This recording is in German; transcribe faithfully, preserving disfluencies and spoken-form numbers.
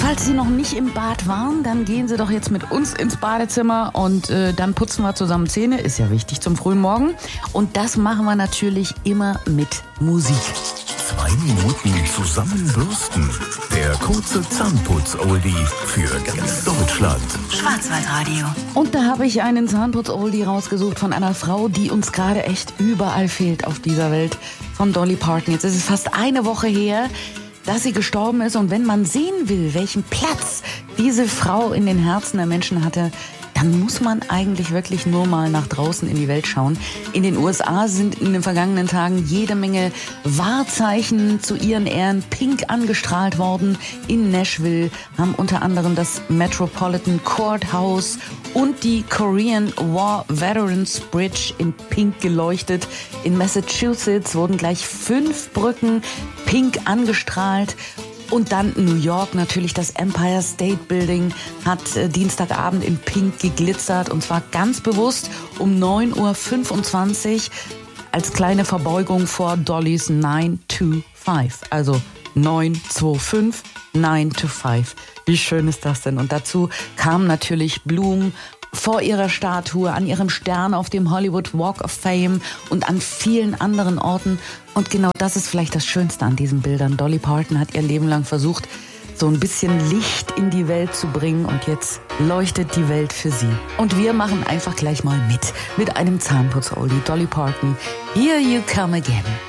falls Sie noch nicht im Bad waren, dann gehen Sie doch jetzt mit uns ins Badezimmer und äh, dann putzen wir zusammen Zähne. Ist ja wichtig zum frühen Morgen. Und das machen wir natürlich immer mit Musik. Zwei Minuten zusammenbürsten. Der kurze Zahnputz-Oldie für ganz Deutschland. Schwarzwaldradio. Und da habe ich einen Zahnputz-Oldie rausgesucht von einer Frau, die uns gerade echt überall fehlt auf dieser Welt, von Dolly Parton. Jetzt ist es fast eine Woche her, dass sie gestorben ist. Und wenn man sehen will, welchen Platz diese Frau in den Herzen der Menschen hatte, dann muss man eigentlich wirklich nur mal nach draußen in die Welt schauen. In den U S A sind in den vergangenen Tagen jede Menge Wahrzeichen zu ihren Ehren pink angestrahlt worden. In Nashville haben unter anderem das Metropolitan Courthouse und die Korean War Veterans Bridge in pink geleuchtet. In Massachusetts wurden gleich fünf Brücken pink angestrahlt. Und dann New York, natürlich das Empire State Building hat äh, Dienstagabend in pink geglitzert. Und zwar ganz bewusst um neun Uhr fünfundzwanzig als kleine Verbeugung vor Dollys nine to five. Also neun zwei fünf, nine to five. Wie schön ist das denn? Und dazu kamen natürlich Blumen vor ihrer Statue, an ihrem Stern auf dem Hollywood Walk of Fame und an vielen anderen Orten. Und genau das ist vielleicht das Schönste an diesen Bildern. Dolly Parton hat ihr Leben lang versucht, so ein bisschen Licht in die Welt zu bringen. Und jetzt leuchtet die Welt für sie. Und wir machen einfach gleich mal mit, mit einem Zahnputz-Oldie. Dolly Parton, Here You Come Again.